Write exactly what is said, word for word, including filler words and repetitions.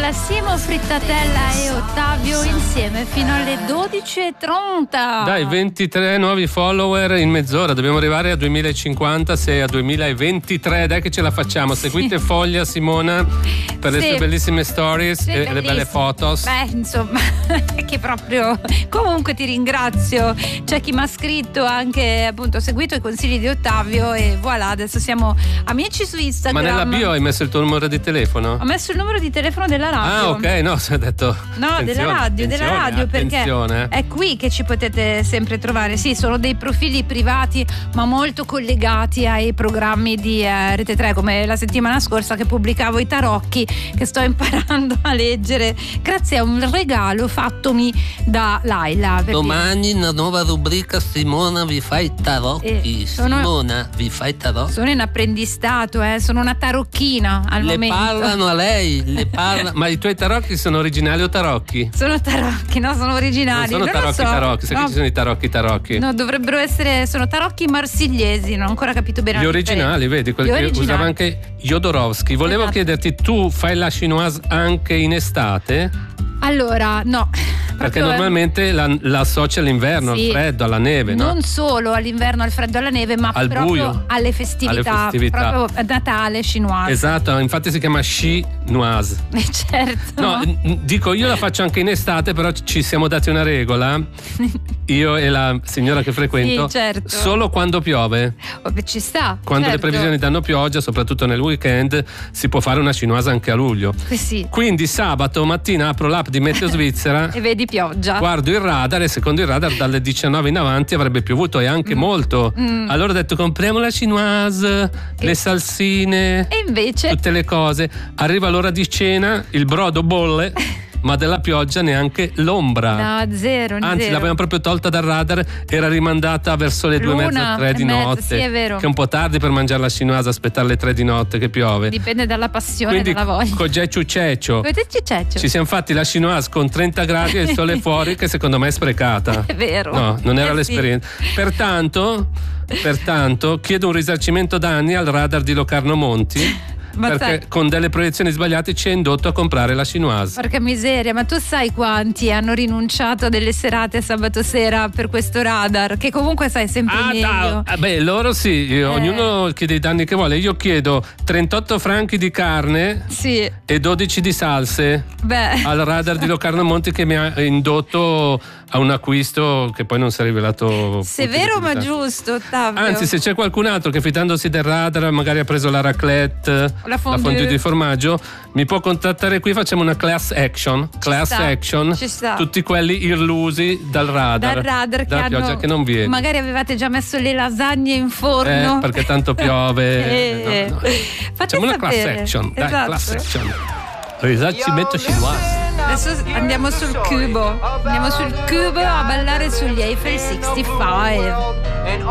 Bella, Simo, Frittatella e Ottavio insieme fino alle dodici e trenta. Dai, ventitré nuovi follower in mezz'ora, dobbiamo arrivare a duemilacinquanta, sei a duemilaventitré, dai che ce la facciamo. Seguite sì. Foglia Simona per sì. le sue bellissime stories sì, e le belle fotos. Beh, insomma, che proprio. Comunque ti ringrazio. C'è chi mi ha scritto anche, appunto, ho seguito i consigli di Ottavio e voilà, adesso siamo amici su Instagram. Ma nella bio hai messo il tuo numero di telefono? Ho messo il numero di telefono della radio. Ah, ok, no, si è detto. No, della radio, della radio, perché è qui che ci potete sempre trovare. Sì, sono dei profili privati, ma molto collegati ai programmi di eh, Rete tre, come la settimana scorsa che pubblicavo i tarocchi, che sto imparando a leggere grazie a un regalo fattomi da Laila. Domani una nuova rubrica, Simona vi fa i tarocchi. Eh, sono, Simona vi fa i tarocchi. Sono in apprendistato, eh, sono una tarocchina al le momento. Parlano a lei, le parla. Ma i tuoi tarocchi sono originali o tarocchi? Sono tarocchi, no, sono originali. Non sono non tarocchi so. tarocchi, sai no. che ci sono i tarocchi tarocchi? No, dovrebbero essere, sono tarocchi marsigliesi, non ho ancora capito bene. Gli originali, vedi, quelli che originali. Usava anche Jodorowsky. Volevo esatto. chiederti, tu fai la chinoise anche in estate? Allora, no. Perché normalmente la, la associa all'inverno, sì, al freddo, alla neve, no? Non solo all'inverno, al freddo, alla neve, ma al proprio buio, alle festività, alle festività. proprio Natale chinoise. Esatto, infatti si chiama chinoise. Eh, certo. No, dico, io la faccio anche in estate, però ci siamo dati una regola, io e la signora che frequento, sì, certo. Solo quando piove. Oh, beh, ci sta. Quando certo. le previsioni danno pioggia, soprattutto nel weekend, si può fare una chinoise anche a luglio. Eh, sì. Quindi sabato mattina apro l'app di Meteo Svizzera e vedi pioggia. Guardo il radar e secondo il radar dalle diciannove in avanti avrebbe piovuto e anche mm. molto. Mm. Allora ho detto compriamo la chinoise, che... le salsine, e invece tutte le cose. Arriva l'ora di cena, il brodo bolle. Ma della pioggia neanche l'ombra. No, zero. Anzi, zero. l'avevamo proprio tolta dal radar, era rimandata verso le due e mezza, tre di mezzo, notte. Sì, è vero. Che è un po' tardi per mangiare la chinoise, aspettare le tre di notte che piove. Dipende dalla passione. Quindi, e dalla voglia. Cogè ciuceccio. Ci siamo fatti la chinoise con trenta gradi e il sole fuori, che secondo me è sprecata. È vero. No, non era eh l'esperienza. Sì. Pertanto, pertanto, chiedo un risarcimento danni al radar di Locarno Monti. Ma perché sai, con delle proiezioni sbagliate ci ha indotto a comprare la chinoise. Porca miseria, ma tu sai quanti hanno rinunciato a delle serate sabato sera per questo radar? Che comunque sai sempre ah, meglio. Da, beh, loro sì, eh. ognuno chiede i danni che vuole. Io chiedo trentotto franchi di carne sì. e dodici di salse Beh. al radar di Locarno Monti, che mi ha indotto a un acquisto che poi non si è rivelato severo ma giusto, Ottavio. Anzi, se c'è qualcun altro che fidandosi del radar magari ha preso la raclette, la fondue, la fondue di formaggio, mi può contattare qui, facciamo una class action ci class sta, action ci sta. Tutti quelli illusi dal radar dal radar dalla che, pioggia hanno, che non viene. Magari avevate già messo le lasagne in forno eh, perché tanto piove. eh, no, no. Facciamo una class action dai, esatto. class action risarcimento chinoise. Adesso andiamo sul cubo, andiamo sul cubo a ballare sugli Eiffel sessantacinque.